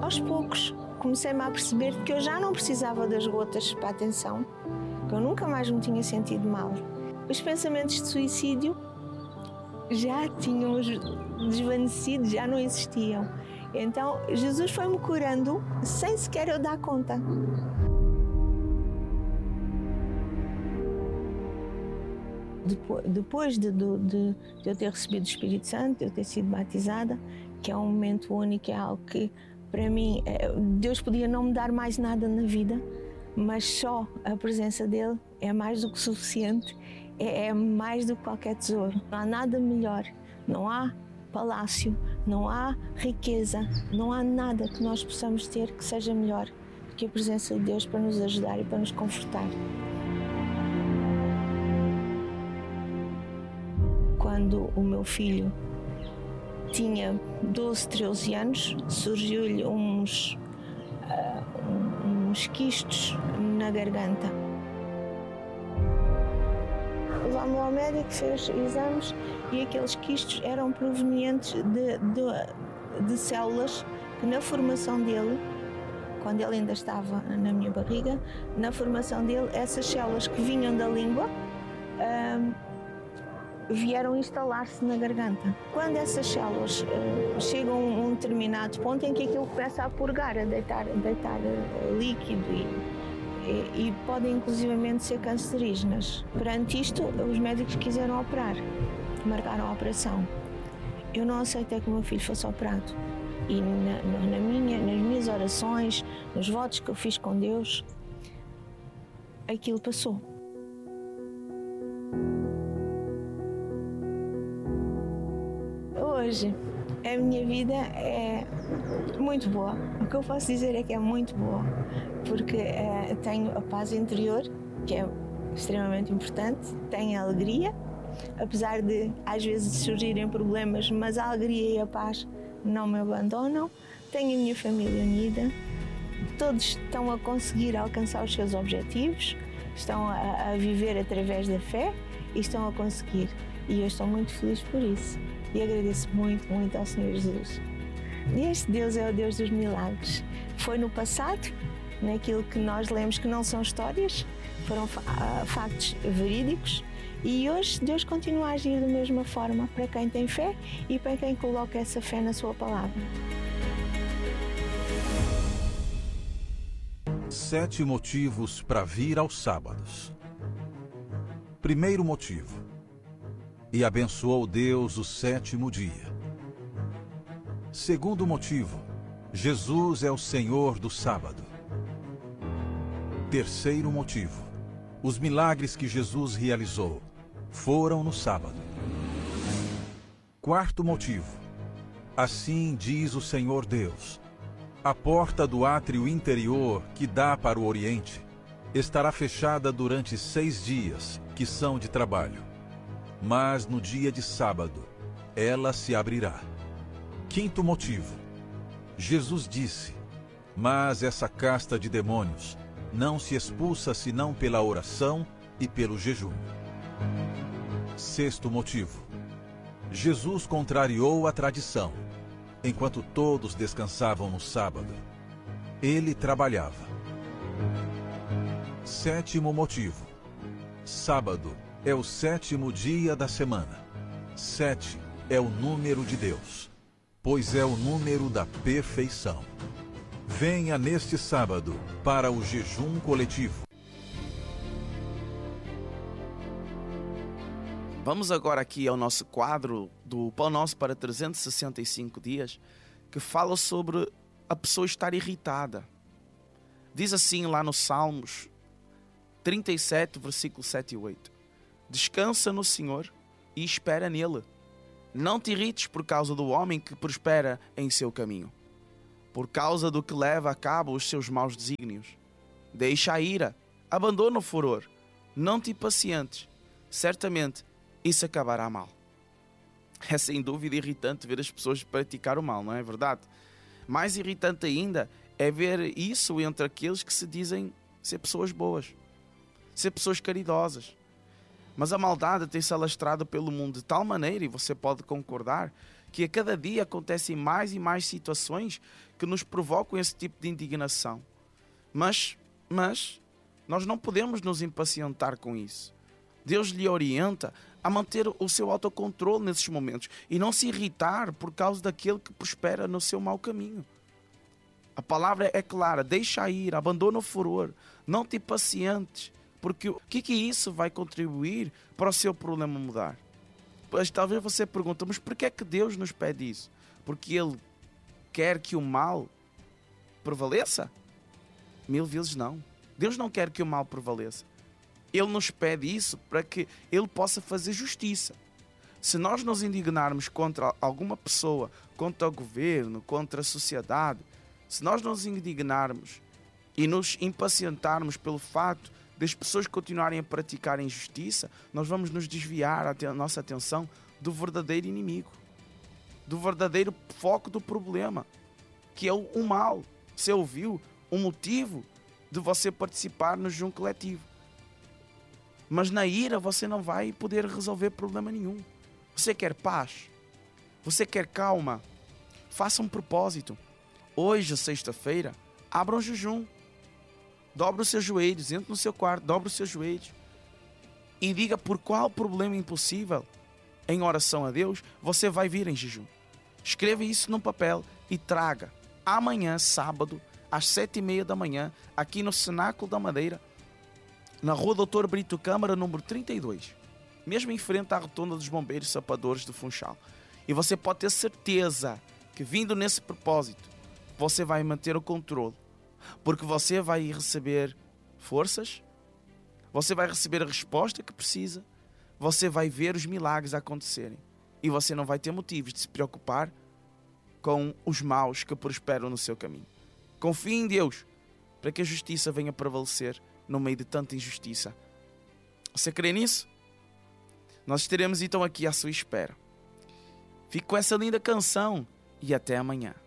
Aos poucos comecei-me a perceber que eu já não precisava das gotas para a atenção, que eu nunca mais me tinha sentido mal. Os pensamentos de suicídio já tinham desvanecido, já não existiam. Então Jesus foi-me curando sem sequer eu dar conta. Depois de eu ter recebido o Espírito Santo, de eu ter sido batizada, que é um momento único, é algo que, para mim, Deus podia não me dar mais nada na vida, mas só a presença dele é mais do que suficiente, é mais do que qualquer tesouro. Não há nada melhor, não há palácio, não há riqueza, não há nada que nós possamos ter que seja melhor do que a presença de Deus para nos ajudar e para nos confortar. Quando o meu filho tinha 12, 13 anos, surgiu-lhe uns quistos na garganta. Levámos ao médico, fez exames e aqueles quistos eram provenientes de células que na formação dele, quando ele ainda estava na minha barriga, na formação dele, essas células que vinham da língua vieram instalar-se na garganta. Quando essas células chegam a um determinado ponto em que aquilo começa a purgar, a deitar líquido e podem inclusivamente ser cancerígenas. Perante isto, os médicos quiseram operar, marcaram a operação. Eu não aceitei que o meu filho fosse operado. E nas minhas orações, nos votos que eu fiz com Deus, aquilo passou. Hoje, a minha vida é muito boa. O que eu posso dizer é que é muito boa, porque tenho a paz interior, que é extremamente importante, tenho a alegria, apesar de às vezes surgirem problemas, mas a alegria e a paz não me abandonam. Tenho a minha família unida, todos estão a conseguir alcançar os seus objetivos, estão a viver através da fé e estão a conseguir. E eu estou muito feliz por isso. E agradeço muito, muito ao Senhor Jesus. E este Deus é o Deus dos milagres. Foi no passado, naquilo que nós lemos que não são histórias, foram factos verídicos. E hoje Deus continua a agir da mesma forma para quem tem fé e para quem coloca essa fé na sua palavra. 7 motivos para vir aos sábados. Primeiro motivo: e abençoou Deus o 7º dia. Segundo motivo: Jesus é o Senhor do sábado. Terceiro motivo: os milagres que Jesus realizou foram no sábado. Quarto motivo: assim diz o Senhor Deus: a porta do átrio interior que dá para o Oriente estará fechada durante 6 dias, que são de trabalho. Mas no dia de sábado, ela se abrirá. Quinto motivo: Jesus disse: mas essa casta de demônios não se expulsa senão pela oração e pelo jejum. Sexto motivo: Jesus contrariou a tradição. Enquanto todos descansavam no sábado, ele trabalhava. Sétimo motivo: sábado é o 7º dia da semana. 7 é o número de Deus, pois é o número da perfeição. Venha neste sábado para o jejum coletivo. Vamos agora aqui ao nosso quadro do Pão Nosso para 365 dias, que fala sobre a pessoa estar irritada. Diz assim lá no Salmos 37, versículo 7 e 8. Descansa no Senhor e espera nele. Não te irrites por causa do homem que prospera em seu caminho, por causa do que leva a cabo os seus maus desígnios. Deixa a ira, abandona o furor, não te impacientes, certamente isso acabará mal. É sem dúvida irritante ver as pessoas praticar o mal, não é verdade? Mais irritante ainda é ver isso entre aqueles que se dizem ser pessoas boas, ser pessoas caridosas. Mas a maldade tem-se alastrado pelo mundo de tal maneira, e você pode concordar, que a cada dia acontecem mais e mais situações que nos provocam esse tipo de indignação. Mas nós não podemos nos impacientar com isso. Deus lhe orienta a manter o seu autocontrole nesses momentos e não se irritar por causa daquele que prospera no seu mau caminho. A palavra é clara: deixa ir, abandona o furor, não te impacientes, porque o que isso vai contribuir para o seu problema mudar? Pois talvez você pergunte, mas por que é que Deus nos pede isso? Porque Ele quer que o mal prevaleça? 1000 vezes não. Deus não quer que o mal prevaleça. Ele nos pede isso para que Ele possa fazer justiça. Se nós nos indignarmos contra alguma pessoa, contra o governo, contra a sociedade, se nós nos indignarmos e nos impacientarmos pelo fato das pessoas continuarem a praticar a injustiça, nós vamos nos desviar a nossa atenção do verdadeiro inimigo, do verdadeiro foco do problema, que é o mal. Você ouviu o motivo de você participar no junto coletivo. Mas na ira você não vai poder resolver problema nenhum. Você quer paz? Você quer calma? Faça um propósito. Hoje, sexta-feira, abra um jejum. Dobre os seus joelhos, entre no seu quarto, dobre os seus joelhos e diga por qual problema impossível, em oração a Deus, você vai vir em jejum. Escreva isso num papel e traga amanhã, sábado, às 7h30 da manhã, aqui no Cenáculo da Madeira, na Rua Doutor Brito Câmara, número 32, mesmo em frente à Rotunda dos Bombeiros Sapadores do Funchal. E você pode ter certeza que, vindo nesse propósito, você vai manter o controle, porque você vai receber forças, você vai receber a resposta que precisa, você vai ver os milagres acontecerem e você não vai ter motivos de se preocupar com os maus que prosperam no seu caminho. Confie em Deus para que a justiça venha prevalecer no meio de tanta injustiça. Você crê nisso? Nós estaremos então aqui à sua espera. Fique com essa linda canção e até amanhã.